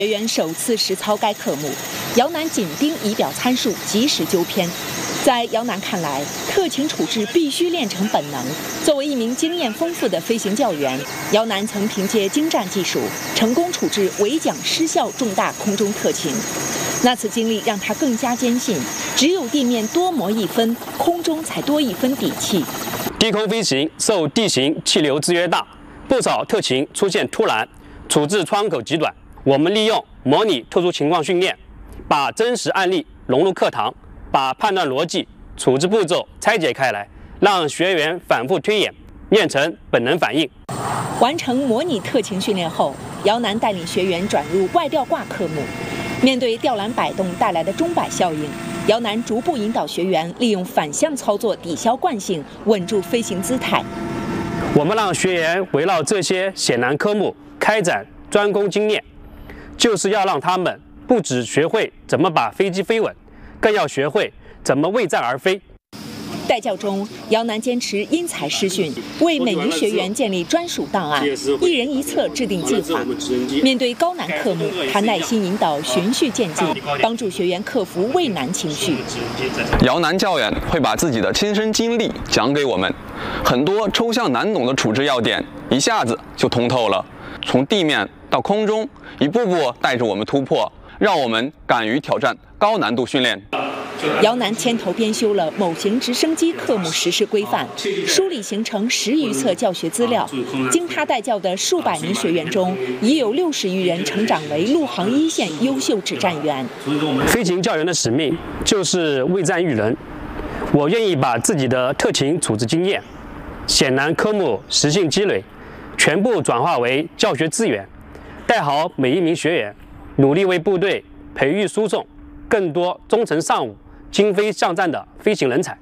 学员首次实操该科目，姚楠紧盯仪表参数，及时纠偏。在姚楠看来，特勤处置必须练成本能。作为一名经验丰富的飞行教员，姚楠曾凭借精湛技术，成功处置围桨失效重大空中特勤。那次经历让他更加坚信，只有地面多磨一分，空中才多一分底气。 低空飞行受地形气流制约大，不少特勤出现突然，处置窗口极短。我们利用模拟特殊情况训练，把真实案例融入课堂，把判断逻辑、处置步骤拆解开来，让学员反复推演，练成本能反应。 完成模拟特勤训练后，姚楠带领学员转入外吊挂科目。面对吊篮摆动带来的钟摆效应，姚楠逐步引导学员利用反向操作抵消惯性，稳住飞行姿态。 我们让学员围绕这些险难科目开展专攻精练，就是要让他们不只学会怎么把飞机飞稳，更要学会怎么为战而飞。 带教中，姚楠坚持因材施训，为每名学员建立专属档案，一人一策制定计划。面对高难科目，他耐心引导，循序渐进，帮助学员克服畏难情绪。 姚楠教员会把自己的亲身经历讲给我们，很多抽象难懂的处置要点一下子就通透了。从地面到空中，一步步带着我们突破，让我们敢于挑战高难度训练。 姚楠牵头编修了某型直升机科目实施规范，梳理形成10余册教学资料。经他带教的数百名学员中，已有60余人成长为陆航一线优秀指战员。 飞行教员的使命就是为战育人。我愿意把自己的特勤处置经验、险难科目实性积累，全部转化为教学资源，带好每一名学员，努力为部队培育输送更多忠诚尚武、精飞上战的飞行人才。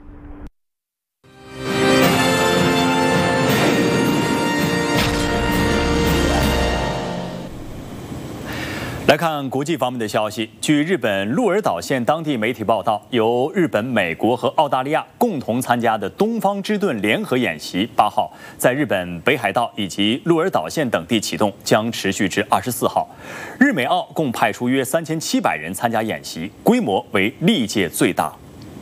来看国际方面的消息。据日本鹿儿岛县当地媒体报道，由日本、美国和澳大利亚共同参加的东方之盾联合演习8号在日本北海道以及鹿儿岛县等地启动，将持续至24号。日美澳共派出约3700人参加演习，规模为历届最大。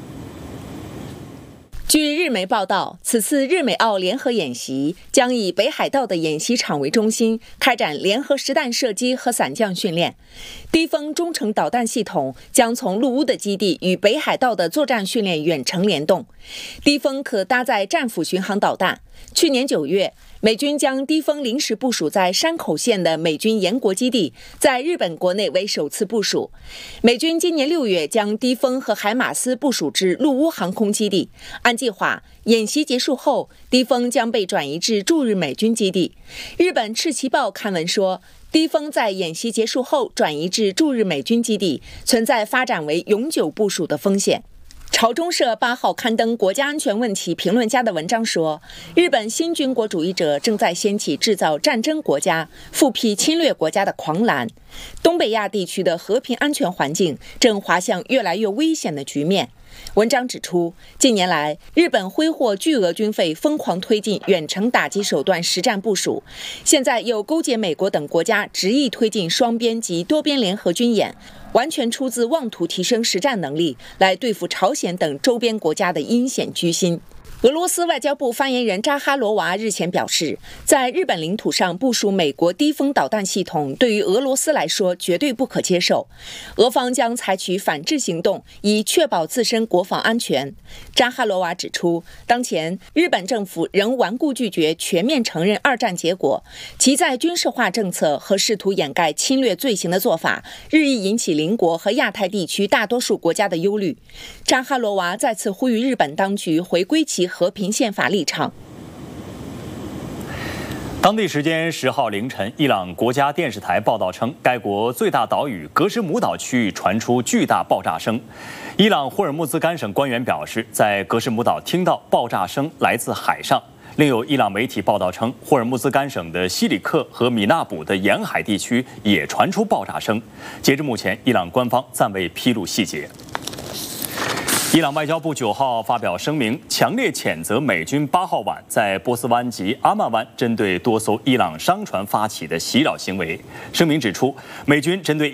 据日媒报道，此次日美澳联合演习将以北海道的演习场为中心，开展联合实弹射击和伞降训练。低风中程导弹系统将从陆屋的基地与北海道的作战训练远程联动。低风可搭载战斧巡航导弹。去年9月，美军将低风临时部署在山口县的美军延国基地，在日本国内为首次部署。美军今年6月将低风和海马斯部署至陆屋航空基地。按计划，演习结束后，低风将被转移至驻日美军基地。日本赤旗报刊文说，低风在演习结束后转移至驻日美军基地，存在发展为永久部署的风险。朝中社8号刊登国家安全问题评论家的文章说，日本新军国主义者正在掀起制造战争国家、复辟侵略国家的狂澜，东北亚地区的和平安全环境正滑向越来越危险的局面。文章指出，近年来，日本挥霍巨额军费，疯狂推进远程打击手段实战部署，现在又勾结美国等国家，执意推进双边及多边联合军演，完全出自妄图提升实战能力，来对付朝鲜等周边国家的阴险居心。俄罗斯外交部发言人扎哈罗娃日前表示，在日本领土上部署美国低风导弹系统，对于俄罗斯来说绝对不可接受，俄方将采取反制行动，以确保自身国防安全。扎哈罗娃指出，当前日本政府仍顽固拒绝全面承认二战结果，其在军事化政策和试图掩盖侵略罪行的做法，日益引起邻国和亚太地区大多数国家的忧虑。扎哈罗娃再次呼吁日本当局回归其和平宪法立场。 当地时间10号凌晨，伊朗国家电视台报道称，该国最大岛屿格什姆岛区域传出巨大爆炸声。伊朗霍尔木兹干省官员表示，在格什姆岛听到爆炸声来自海上。另有伊朗媒体报道称，霍尔木兹干省的西里克和米纳卜的沿海地区也传出爆炸声。截至目前，伊朗官方暂未披露细节。伊朗外交部9号发表声明，强烈谴责美军8号晚在波斯湾及阿曼湾针对多艘伊朗商船发起的袭扰行为。声明指出，美军针对